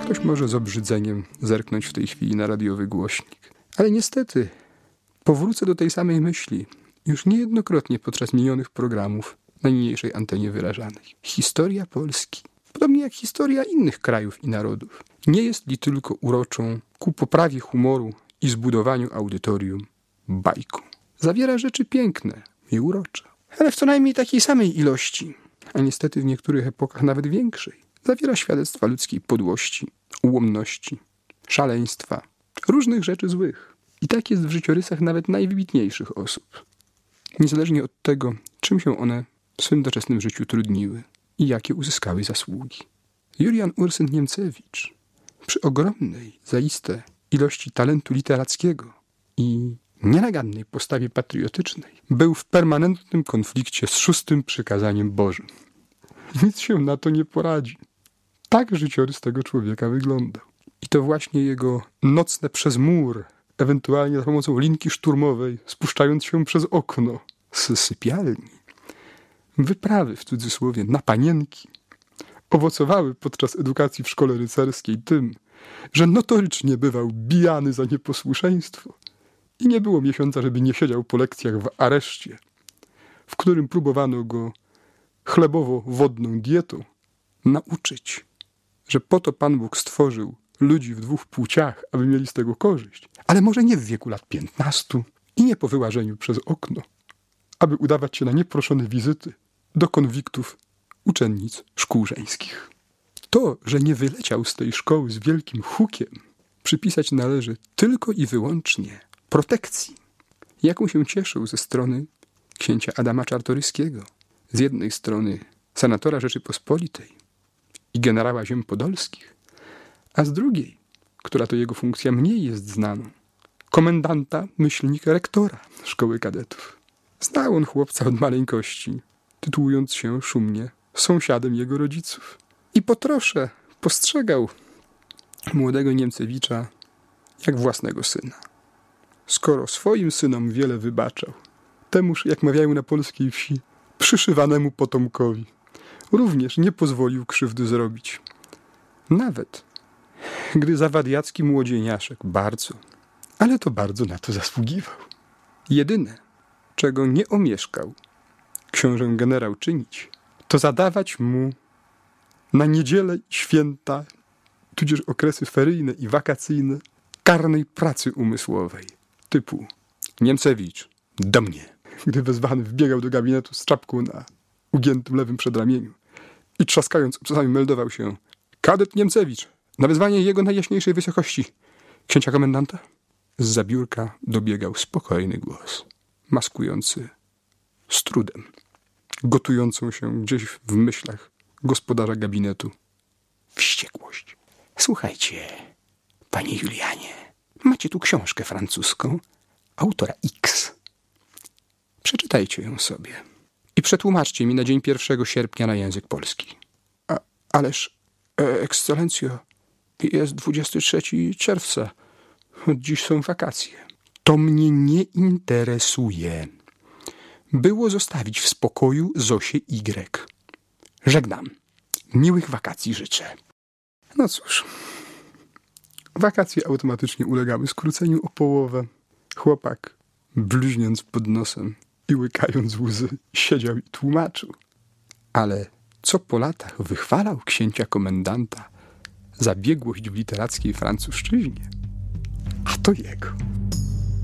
Ktoś może z obrzydzeniem zerknąć w tej chwili na radiowy głośnik. Ale niestety powrócę do tej samej myśli już niejednokrotnie podczas minionych programów na niniejszej antenie wyrażanej. Historia Polski, podobnie jak historia innych krajów i narodów, nie jest li tylko uroczą ku poprawie humoru i zbudowaniu audytorium bajką. Zawiera rzeczy piękne i urocze, ale w co najmniej takiej samej ilości, a niestety w niektórych epokach nawet większej, zawiera świadectwa ludzkiej podłości, ułomności, szaleństwa, różnych rzeczy złych. I tak jest w życiorysach nawet najwybitniejszych osób. Niezależnie od tego, czym się one w swym doczesnym życiu trudniły i jakie uzyskały zasługi. Julian Ursyn-Niemcewicz przy ogromnej, zaiste ilości talentu literackiego i nienagannej postawie patriotycznej był w permanentnym konflikcie z 6. przykazaniem Bożym. Nic się na to nie poradzi. Tak życiorys tego człowieka wyglądał. I to właśnie jego nocne przez mur, ewentualnie za pomocą linki szturmowej, spuszczając się przez okno z sypialni, wyprawy, w cudzysłowie, na panienki, owocowały podczas edukacji w szkole rycerskiej tym, że notorycznie bywał bijany za nieposłuszeństwo i nie było miesiąca, żeby nie siedział po lekcjach w areszcie, w którym próbowano go chlebowo-wodną dietą nauczyć, że po to Pan Bóg stworzył ludzi w 2 płciach, aby mieli z tego korzyść, ale może nie w wieku lat 15 i nie po wyłażeniu przez okno, aby udawać się na nieproszone wizyty do konwiktów uczennic szkół żeńskich. To, że nie wyleciał z tej szkoły z wielkim hukiem, przypisać należy tylko i wyłącznie protekcji, jaką się cieszył ze strony księcia Adama Czartoryskiego, z jednej strony senatora Rzeczypospolitej i generała ziem podolskich, a z drugiej, która to jego funkcja mniej jest znaną, komendanta, myślnika, rektora szkoły kadetów. Znał on chłopca od maleńkości, tytułując się szumnie sąsiadem jego rodziców. I po trosze postrzegał młodego Niemcewicza jak własnego syna. Skoro swoim synom wiele wybaczał, temuż, jak mawiają na polskiej wsi, przyszywanemu potomkowi również nie pozwolił krzywdy zrobić. Nawet gdy zawadiacki młodzieniaszek bardzo, ale to bardzo na to zasługiwał. Jedyne, czego nie omieszkał książę generał czynić, to zadawać mu na niedzielę, święta, tudzież okresy feryjne i wakacyjne, karnej pracy umysłowej, typu Niemcewicz, do mnie. Gdy wezwany wbiegał do gabinetu z czapką na ugiętym lewym przedramieniu i trzaskając obcasami meldował się: kadet Niemcewicz, na wezwanie jego najjaśniejszej wysokości, księcia komendanta. Zza biurka dobiegał spokojny głos, maskujący z trudem gotującą się gdzieś w myślach gospodarza gabinetu wściekłość. Słuchajcie, panie Julianie, macie tu książkę francuską autora X. Przeczytajcie ją sobie i przetłumaczcie mi na dzień 1 sierpnia na język polski. Ależ, ekscelencjo, jest 23 czerwca. Dziś są wakacje. To mnie nie interesuje. Było zostawić w spokoju Zosię Y. Żegnam. Miłych wakacji życzę. No cóż, wakacje automatycznie ulegały skróceniu o połowę. Chłopak, bluźniąc pod nosem i łykając łzy, siedział i tłumaczył. Ale co po latach wychwalał księcia komendanta za biegłość w literackiej francuszczyźnie, a to jego.